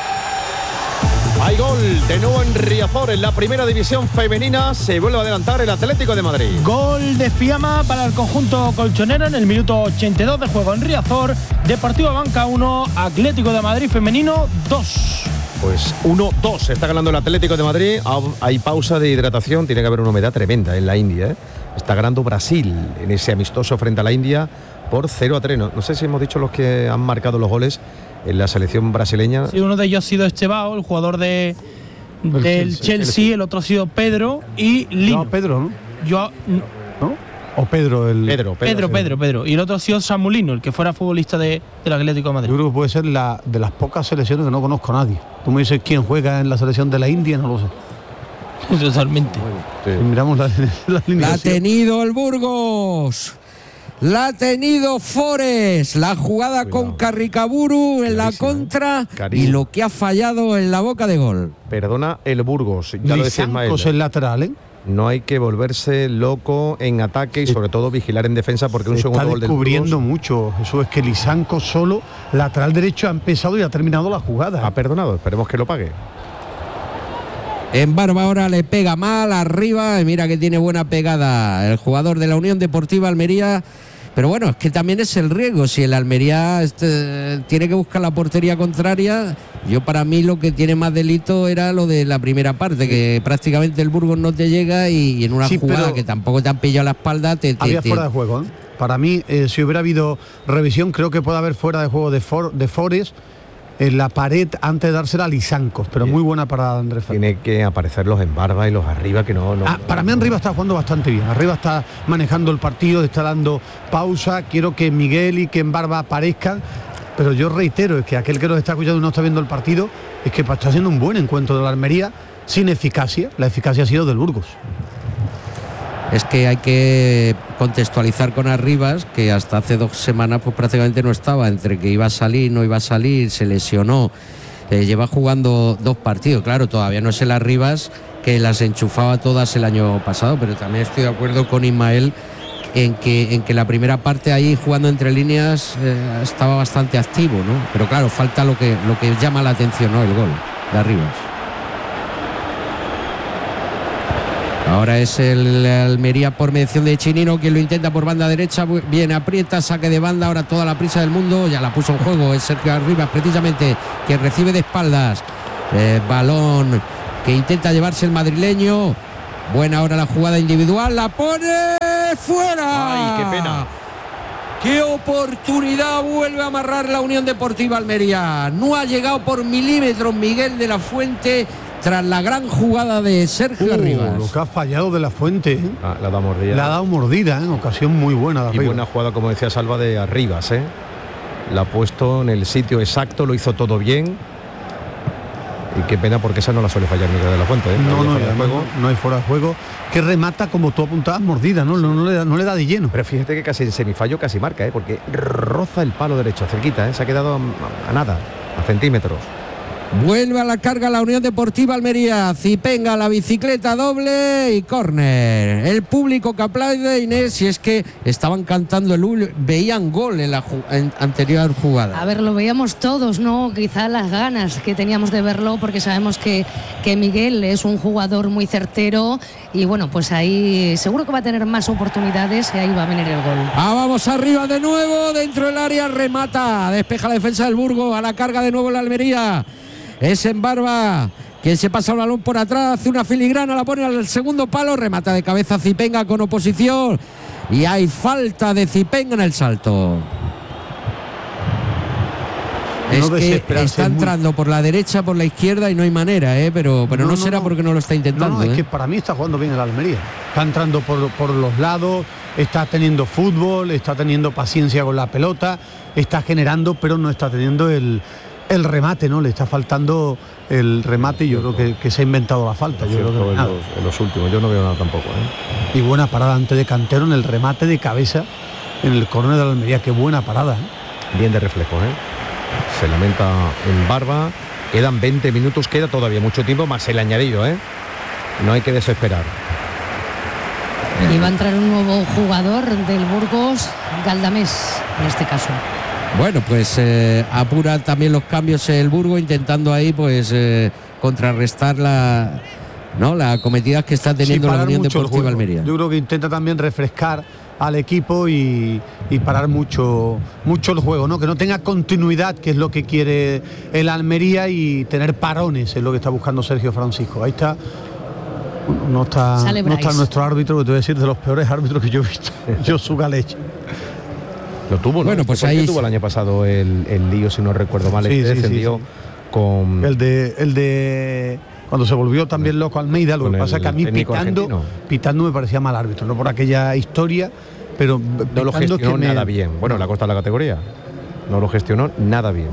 Hay gol de nuevo en Riazor, en la primera división femenina. Se vuelve a adelantar el Atlético de Madrid. Gol de Fiamma para el conjunto colchonero en el minuto 82 de juego en Riazor. Deportivo Banca 1, Atlético de Madrid femenino 2. Pues 1-2, está ganando el Atlético de Madrid. Hay pausa de hidratación, tiene que haber una humedad tremenda en la India, ¿eh? Está ganando Brasil en ese amistoso frente a la India por 0-3. No sé si hemos dicho los que han marcado los goles en la selección brasileña. Sí, uno de ellos ha sido Estebao, el jugador del Chelsea, el otro ha sido Pedro y Lino. No, Pedro, ¿no? ¿No? O Pedro, Pedro. Y el otro ha sido Samulino, el que fuera futbolista del Atlético de Madrid. Yo creo que puede ser de las pocas selecciones que no conozco a nadie. Tú me dices quién juega en la selección de la India, no lo sé. Totalmente. Sí. Miramos la ha tenido el Burgos. La ha tenido Forés. La jugada con Carricaburu en la contra. Y lo que ha fallado en la boca de gol. Perdona el Burgos. Ya lo decía Ismael. El lateral, ¿eh? No hay que volverse loco en ataque y sobre todo vigilar en defensa, porque un segundo gol del Burgos. Está descubriendo mucho. Eso es que Lisanco solo, lateral derecho, ha empezado y ha terminado la jugada. Ha perdonado. Esperemos que lo pague. En Barba ahora le pega mal arriba y mira que tiene buena pegada el jugador de la Unión Deportiva Almería. Pero bueno, es que también es el riesgo. Si el Almería tiene que buscar la portería contraria, para mí lo que tiene más delito era lo de la primera parte, que prácticamente el Burgos no te llega y en una jugada que tampoco te han pillado la espalda había fuera de juego, ¿eh? Para mí, si hubiera habido revisión, creo que puede haber fuera de juego de Forest en la pared antes de dársela a Lisancos, pero muy buena para Andrés Fernández. Tiene que aparecer los en Barba y los arriba, que no para mí arriba está jugando bastante bien, arriba está manejando el partido, está dando pausa. Quiero que Miguel y que en Barba aparezcan, pero yo reitero, es que aquel que nos está escuchando y no está viendo el partido, es que está haciendo un buen encuentro de la Almería sin eficacia. La eficacia ha sido del Burgos. Es que hay que contextualizar con Arribas, que hasta hace 2 semanas pues prácticamente no estaba, entre que iba a salir, no iba a salir, se lesionó, lleva jugando 2 partidos, claro, todavía no es el Arribas que las enchufaba todas el año pasado, pero también estoy de acuerdo con Ismael en que la primera parte ahí jugando entre líneas estaba bastante activo, ¿no? Pero claro, falta lo que llama la atención, ¿no? El gol de Arribas. Ahora es el Almería por mediación de Chinino, quien lo intenta por banda derecha, bien aprieta, saque de banda, ahora toda la prisa del mundo, ya la puso en juego, es Sergio Arribas precisamente quien recibe de espaldas, balón que intenta llevarse el madrileño, buena ahora la jugada individual, la pone fuera. ¡Ay, qué pena! ¡Qué oportunidad! Vuelve a amarrar la Unión Deportiva Almería, no ha llegado por milímetros Miguel de la Fuente tras la gran jugada de Sergio Arribas. Lo que ha fallado de la Fuente, ¿eh? Le ha dado mordida. Le ha dado mordida, en ocasión muy buena de Arribas. Y buena jugada, como decía Salva, de Arribas, ¿eh? La ha puesto en el sitio exacto, lo hizo todo bien. Y qué pena, porque esa no la suele fallar Miguel de la Fuente, ¿eh? No hay fuera de juego. Que remata, como tú apuntabas, mordida, ¿no? No le da de lleno. Pero fíjate que casi en semifallo casi marca, ¿eh? Porque roza el palo derecho, cerquita, ¿eh? Se ha quedado a nada, a centímetros. Vuelve a la carga la Unión Deportiva Almería. Zipenga, la bicicleta doble y córner. El público que aplaude, Inés, si es que estaban cantando veían gol en la anterior jugada. A ver, lo veíamos todos, ¿no? Quizá las ganas que teníamos de verlo, porque sabemos que Miguel es un jugador muy certero y bueno, pues ahí seguro que va a tener más oportunidades y ahí va a venir el gol. Vamos arriba de nuevo, dentro del área, remata, despeja la defensa del Burgos, a la carga de nuevo la Almería. Es en Barba quien se pasa el balón por atrás, hace una filigrana, la pone al segundo palo, remata de cabeza Zipenga con oposición y hay falta de Zipenga en el salto. Es que está entrando por la derecha, por la izquierda y no hay manera, pero no será porque no lo está intentando. Es que para mí está jugando bien el Almería. Está entrando por los lados, está teniendo fútbol, está teniendo paciencia con la pelota, está generando, pero no está teniendo el remate, ¿no? Le está faltando el remate y yo creo que se ha inventado la falta. Yo creo que en los últimos, yo no veo nada tampoco, ¿eh? Y buena parada antes de Cantero en el remate de cabeza en el córner de la Almería. Qué buena parada, ¿eh? Bien de reflejo, ¿eh? Se lamenta en Barba. Quedan 20 minutos, queda todavía mucho tiempo, más el añadido, ¿eh? No hay que desesperar. Y va a entrar un nuevo jugador del Burgos, Galdamés, en este caso. Bueno, pues apura también los cambios el Burgos, intentando ahí pues contrarrestar la acometidas que está teniendo la Unión Deportiva Almería. Yo creo que intenta también refrescar al equipo y parar mucho el juego, ¿no? Que no tenga continuidad, que es lo que quiere el Almería, y tener parones es lo que está buscando Sergio Francisco. Ahí está. No está nuestro árbitro, que te voy a decir, de los peores árbitros que yo he visto. Josu Galeche. Lo tuvo, ¿no? Bueno, pues ahí tuvo el año pasado el lío, si no recuerdo mal, descendió con el de cuando se volvió también loco Almeida. Lo que pasa es que a mí pitando me parecía mal árbitro, no por aquella historia, pero no lo gestionó nada bien. Bueno, le ha costado la categoría. No lo gestionó nada bien.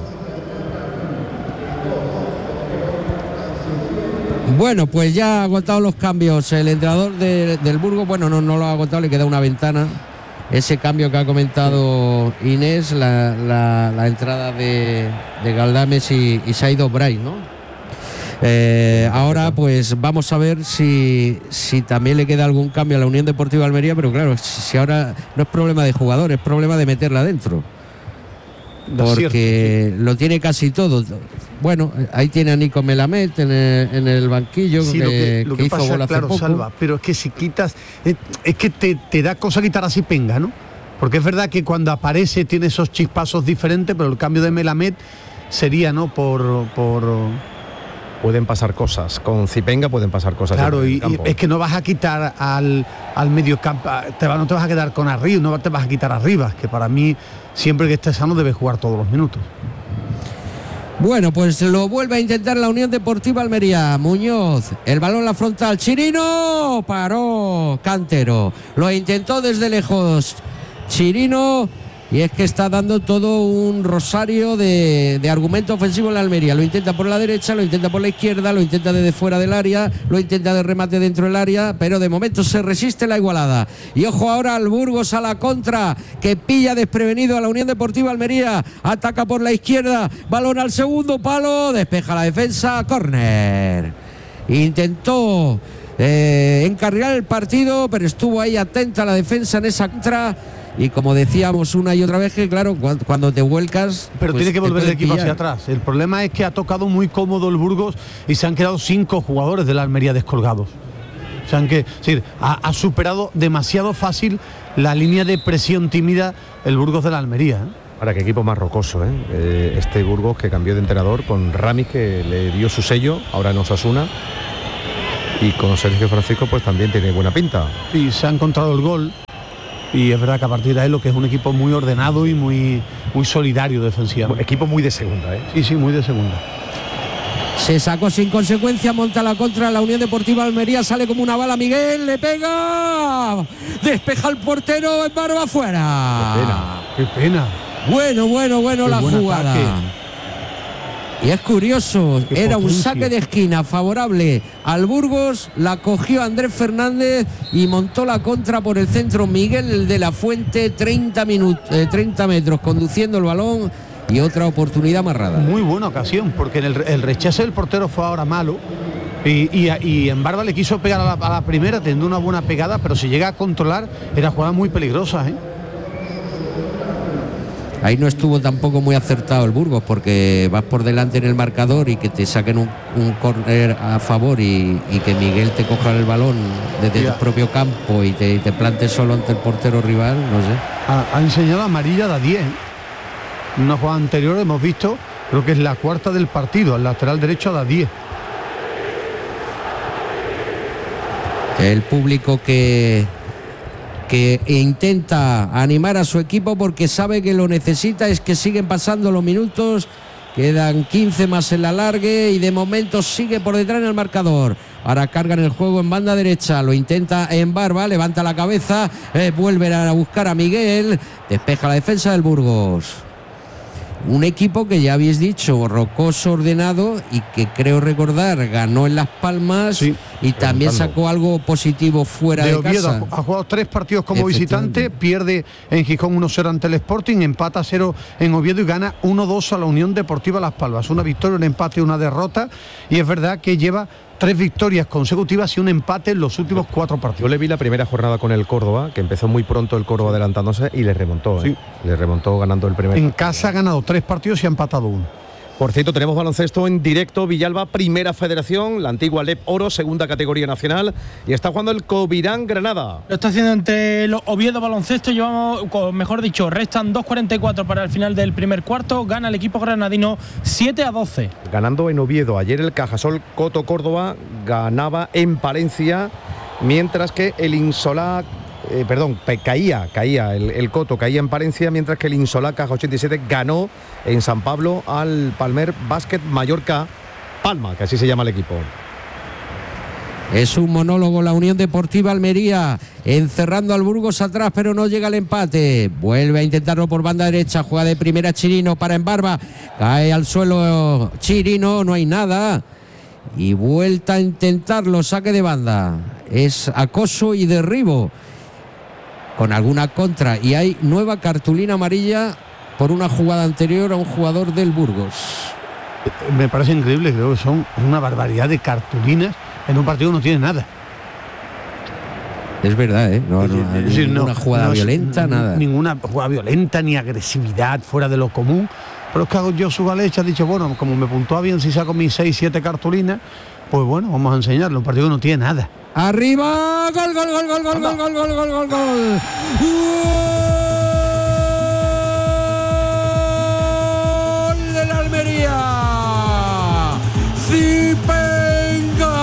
Bueno, pues ya ha agotado los cambios el entrenador del Burgos. Bueno, no lo ha agotado, le queda una ventana. Ese cambio que ha comentado Inés, la entrada de Galdames y se ha ido Bray, ¿no? Ahora pues vamos a ver si también le queda algún cambio a la Unión Deportiva Almería, pero claro, si ahora no es problema de jugador, es problema de meterla dentro. Porque lo tiene casi todo. bueno, ahí tiene a Nico Melamed en el banquillo, sí, que lo que hizo pasa, gol hace claro, poco. Salva, pero es que si quitas, es que te da cosa quitar así Penga, ¿no? Porque es verdad que cuando aparece tiene esos chispazos diferentes, pero el cambio de Melamed sería, ¿no? Por pueden pasar cosas, con Zipenga pueden pasar cosas. Claro, y es que no vas a quitar al medio campo, no te vas a quedar con arriba, no te vas a quitar arriba, que para mí siempre que esté sano debe jugar todos los minutos. Bueno, pues lo vuelve a intentar la Unión Deportiva Almería. Muñoz, el balón la frontal, Chirino, paró Cantero, lo intentó desde lejos Chirino, y es que está dando todo un rosario de argumento ofensivo en la Almería. Lo intenta por la derecha, lo intenta por la izquierda, lo intenta desde fuera del área, lo intenta de remate dentro del área, pero de momento se resiste la igualada. Y ojo ahora al Burgos a la contra, que pilla desprevenido a la Unión Deportiva Almería. Ataca por la izquierda, balón al segundo palo, despeja la defensa, córner. Intentó encarrilar el partido, pero estuvo ahí atenta la defensa en esa contra. Y como decíamos una y otra vez, que claro, cuando te vuelcas, pero pues tiene que volver el equipo pillar hacia atrás. El problema es que ha tocado muy cómodo el Burgos y se han quedado 5 jugadores de la Almería descolgados. O sea, ha superado demasiado fácil la línea de presión tímida el Burgos de la Almería, ¿eh? Ahora, qué equipo más rocoso, ¿eh? Este Burgos que cambió de entrenador con Ramis, que le dio su sello, ahora en Osasuna, y con Sergio Francisco pues también tiene buena pinta. Y se ha encontrado el gol. Y es verdad que a partir de ahí lo que es un equipo muy ordenado y muy solidario defensivamente. Equipo muy de segunda, ¿eh? Sí, muy de segunda. Se sacó sin consecuencia, monta la contra la Unión Deportiva Almería, sale como una bala Miguel, le pega, despeja el portero, en barba afuera. Qué pena. Bueno la jugada. Ataque. Y es curioso, era un saque de esquina favorable al Burgos, la cogió Andrés Fernández y montó la contra por el centro Miguel de la Fuente, 30 metros conduciendo el balón, y otra oportunidad amarrada. Muy buena ocasión, porque el rechace del portero fue ahora malo, y en Barba le quiso pegar a la primera, teniendo una buena pegada, pero si llega a controlar, era jugada muy peligrosa, ¿eh? Ahí no estuvo tampoco muy acertado el Burgos, porque vas por delante en el marcador y que te saquen un córner a favor y que Miguel te coja el balón desde tu propio campo y te plantes solo ante el portero rival, no sé. Ha enseñado amarilla de a 10. En una jugada anterior hemos visto, creo que es la cuarta del partido, al lateral derecho de a 10. El público que intenta animar a su equipo porque sabe que lo necesita, es que siguen pasando los minutos, quedan 15 más en la alargue y de momento sigue por detrás en el marcador. Ahora cargan el juego en banda derecha, lo intenta en Barba, levanta la cabeza, vuelven a buscar a Miguel, despeja la defensa del Burgos. Un equipo que ya habéis dicho, rocoso, ordenado, y que creo recordar ganó en Las Palmas, sí, y también sacó algo positivo fuera de Oviedo. casa. Ha jugado 3 partidos como visitante, pierde en Gijón 1-0 ante el Sporting, empata 0 en Oviedo y gana 1-2 a la Unión Deportiva Las Palmas. Una victoria, un empate y una derrota, y es verdad que lleva 3 victorias consecutivas y un empate en los últimos 4 partidos. Yo le vi la primera jornada con el Córdoba, que empezó muy pronto el Córdoba adelantándose y le remontó. Sí. Le remontó ganando el primer. En casa ha ganado 3 partidos y ha empatado 1. Por cierto, tenemos baloncesto en directo. Villalba, Primera Federación, la antigua LEP Oro, segunda categoría nacional, y está jugando el Covirán Granada. Lo está haciendo entre los Oviedo Baloncesto. Llevamos, mejor dicho, restan 2:44 para el final del primer cuarto. Gana el equipo granadino 7-12. Ganando en Oviedo. Ayer el Cajasol Coto Córdoba ganaba en Palencia, mientras que el Insolá caía el Coto, caía en Palencia, mientras que el Insolá Caja 87 ganó en San Pablo al Palmer Básquet Mallorca Palma, que así se llama el equipo. Es un monólogo la Unión Deportiva Almería, encerrando al Burgos atrás, pero no llega el empate. Vuelve a intentarlo por banda derecha, juega de primera Chirino para Embarba, cae al suelo Chirino, no hay nada, y vuelta a intentarlo, saque de banda. Es acoso y derribo con alguna contra, y hay nueva cartulina amarilla por una jugada anterior a un jugador del Burgos. Me parece increíble, creo que son una barbaridad de cartulinas en un partido que no tiene nada. Es verdad, ¿eh? Ninguna jugada violenta, nada. Ninguna jugada violenta, ni agresividad fuera de lo común. pero es que Josu Galecha ha dicho, bueno, como me puntúa bien si saco mis 6-7 cartulinas, pues bueno, vamos a enseñarle, un partido que no tiene nada. Arriba, gol, gol, gol, gol, gol, gol, gol, gol, gol, gol, gol. ¡Gol de la Almería! ¡Zipenga!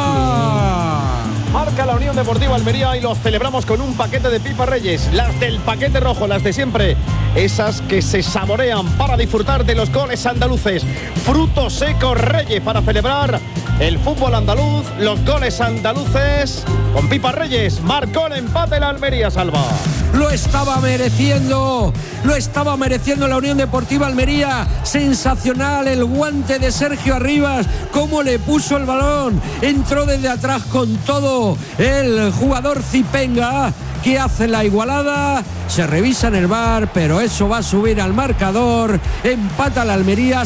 Marca la Unión Deportiva Almería y lo celebramos con un paquete de pipas Reyes, las del paquete rojo, las de siempre, esas que se saborean para disfrutar de los goles andaluces. Frutos secos Reyes para celebrar el fútbol andaluz, los goles andaluces. Con pipas Reyes marcó el empate la Almería, Salva. Lo estaba mereciendo la Unión Deportiva Almería. Sensacional el guante de Sergio Arribas, cómo le puso el balón, entró desde atrás con todo el jugador Zipenga, que hace la igualada. Se revisa en el VAR, pero eso va a subir al marcador. Empata la Almería,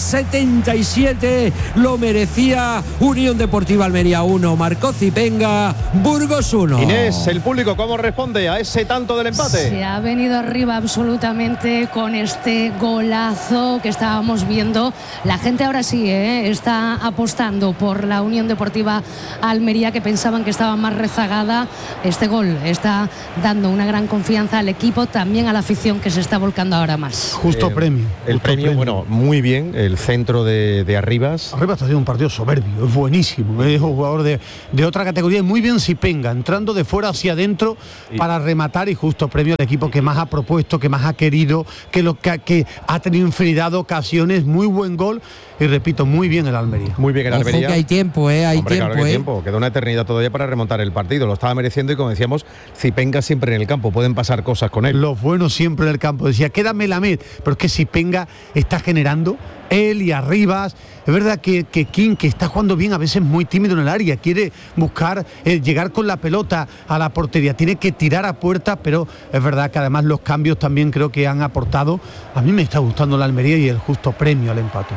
77, lo merecía. Unión Deportiva Almería 1, marcó Zipenga, Burgos 1. Inés, el público, ¿cómo responde a ese tanto del empate? Se ha venido arriba absolutamente con este golazo que estábamos viendo. La gente ahora sí está apostando por la Unión Deportiva Almería, que pensaban que estaba más rezagada. Este gol está dando una gran confianza al equipo, también a la afición, que se está volcando ahora más. Justo premio. El premio, bueno, muy bien, el centro de Arribas. Arribas está haciendo un partido soberbio, es buenísimo, es un jugador de otra categoría, y muy bien Zipenga, entrando de fuera hacia adentro para rematar, y justo premio al equipo que más ha propuesto, que más ha querido, que ha tenido infinidad de ocasiones. Muy buen gol, y repito, muy bien el Almería. Muy bien el Almería. Ojo que hay tiempo, hay Hombre, tiempo, claro que hay tiempo. Queda una eternidad todavía para remontar el partido. Lo estaba mereciendo, y como decíamos, Zipenga siempre en el campo, pueden pasar cosas con él. Los buenos siempre en el campo. Decía, queda Melamed, pero es que Zipenga está generando, él y Arribas. Es verdad que King, que está jugando bien, a veces muy tímido en el área, quiere buscar llegar con la pelota a la portería, tiene que tirar a puerta, pero es verdad que además los cambios también creo que han aportado. A mí me está gustando la Almería, y el justo premio al empate.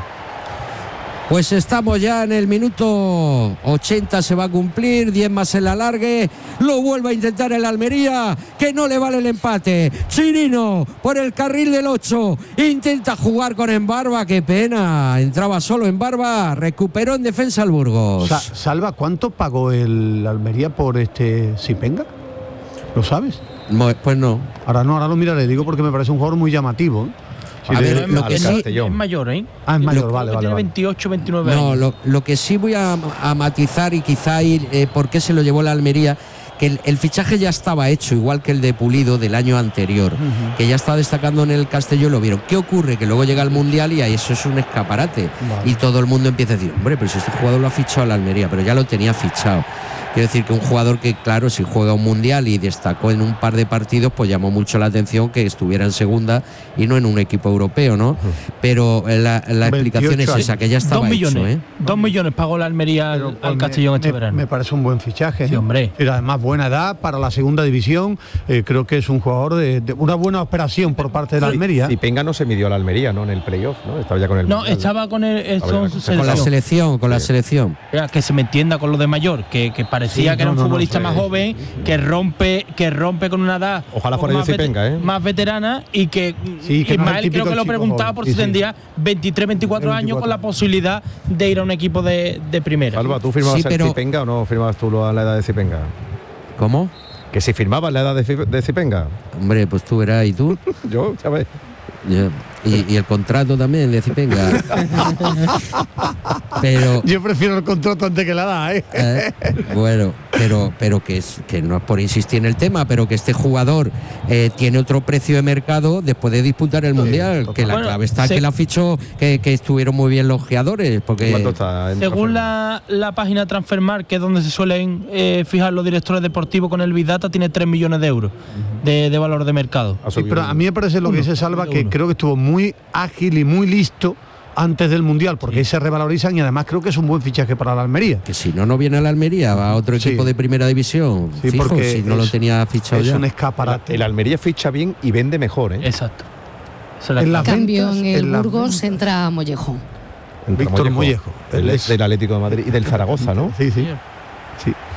Pues estamos ya en el minuto 80, se va a cumplir, 10 más el alargue, lo vuelve a intentar el Almería, que no le vale el empate. Chirino por el carril del 8, intenta jugar con Embarba, qué pena, entraba solo Embarba, recuperó en defensa el Burgos. Salva, ¿cuánto pagó el Almería por Zipenga? ¿Lo sabes? Pues no. Ahora lo miraré, digo, porque me parece un jugador muy llamativo. A ver, lo que sí, es mayor, ¿eh? Ah, es mayor, vale. Tiene 28, 29 años. No, lo que sí voy a matizar, y quizá ir por qué se lo llevó la Almería, que el fichaje ya estaba hecho, igual que el de Pulido del año anterior, que ya está destacando en el Castellón, lo vieron. ¿Qué ocurre? Que luego llega el Mundial y ahí eso es un escaparate. Vale. Y todo el mundo empieza a decir, hombre, pero si este jugador lo ha fichado la Almería, pero ya lo tenía fichado. Quiero decir que un jugador que, claro, si juega un Mundial y destacó en un par de partidos, pues llamó mucho la atención que estuviera en segunda y no en un equipo europeo, ¿no? Pero la explicación es esa, que ya estaba 2 millones, hecho, 2 millones pagó la Almería al Castellón este verano. Me parece un buen fichaje. Sí, hombre. Y además buena edad para la segunda división. Creo que es un jugador de una buena operación por parte de la Almería. Zipenga no se midió a la Almería, ¿no? En el playoff, ¿no? Estaba ya con el Mundial. Estaba con la selección. Que se me entienda con lo de mayor, que parecía que era un futbolista más joven, que rompe con una edad. Ojalá fuera de Zipenga, más veterana, y que Ismael creo que lo preguntaba por si tendría 23, 24 años con la posibilidad de ir a un equipo de primera. Alba, ¿tú firmabas el Zipenga o no firmabas tú a la edad de Zipenga? ¿Cómo? Que si firmabas la edad de Zipenga. Hombre, pues tú verás, ¿y tú? Yo, ¿sabes? Y el contrato también de Zipenga. Pero yo prefiero el contrato antes que la edad, bueno, pero que no es por insistir en el tema, pero que este jugador tiene otro precio de mercado después de disputar el Mundial, que la clave está que la fichó, que estuvieron muy bien los ojeadores, porque según la página Transfermarkt, que es donde se suelen fijar los directores deportivos con el Big Data, tiene 3 millones de euros de valor de mercado. Sí, pero a mí me parece lo que se Salva, que creo que estuvo muy ágil y muy listo antes del Mundial, porque ahí se revalorizan, y además creo que es un buen fichaje para la Almería. Que si no viene a la Almería, va a otro equipo de primera división. Sí, fijo, porque si no lo tenía fichado es ya. Un escaparate. El Almería ficha bien y vende mejor, ¿eh? Exacto. En cambio, en el Burgos entra Mollejo. Víctor Mollejo. Del Atlético de Madrid y del Zaragoza, ¿no? Sí.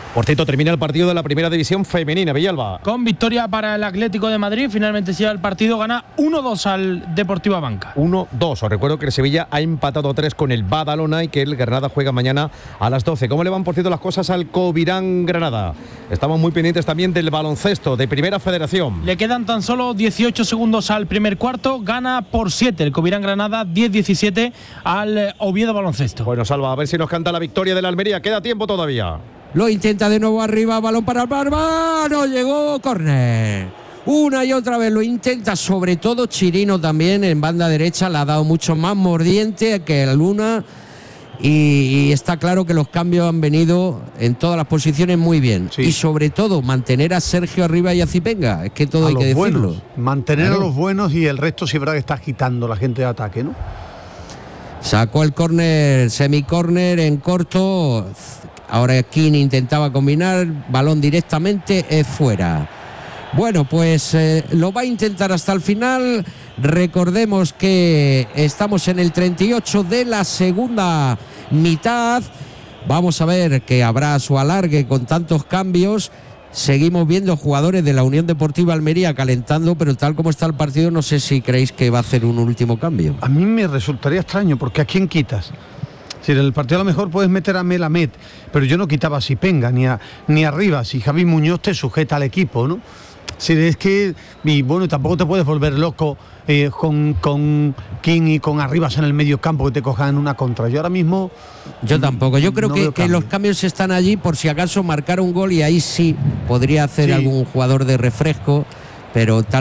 Por cierto, termina el partido de la primera división femenina, Villalba. Con victoria para el Atlético de Madrid, finalmente se lleva el partido, gana 1-2 al Deportivo Abanca. 1-2. Os recuerdo que el Sevilla ha empatado 3 con el Badalona y que el Granada juega mañana a las 12. ¿Cómo le van, por cierto, las cosas al Covirán Granada? Estamos muy pendientes también del baloncesto de Primera Federación. Le quedan tan solo 18 segundos al primer cuarto, gana por 7 el Covirán Granada, 10-17 al Oviedo Baloncesto. Bueno, Salva, a ver si nos canta la victoria de la Almería. Queda tiempo todavía. Lo intenta de nuevo arriba, balón para el Barba, no llegó, córner. Una y otra vez lo intenta, sobre todo Chirino también en banda derecha, le ha dado mucho más mordiente que la Luna y está claro que los cambios han venido en todas las posiciones muy bien. Sí. Y sobre todo mantener a Sergio arriba y a Zipenga, es que todo hay que decirlo. Buenos. Mantener a los buenos y el resto sí, verdad que está quitando la gente de ataque, ¿no? Sacó el córner, semicórner en corto. Ahora King intentaba combinar, balón directamente, es fuera. Bueno, pues lo va a intentar hasta el final. Recordemos que estamos en el 38 de la segunda mitad. Vamos a ver que habrá su alargue con tantos cambios. Seguimos viendo jugadores de la Unión Deportiva Almería calentando, pero tal como está el partido, no sé si creéis que va a hacer un último cambio. A mí me resultaría extraño, porque ¿a quién quitas? Si en el partido a lo mejor puedes meter a Melamed, pero yo no quitaba a Zipenga ni arriba, si Javi Muñoz te sujeta al equipo, ¿no? Si es que, y bueno, tampoco te puedes volver loco con King y con Arribas en el medio campo que te cojan una contra. Yo ahora mismo... Yo tampoco, yo creo que los cambios están allí por si acaso marcar un gol y ahí sí podría hacer algún jugador de refresco, pero tal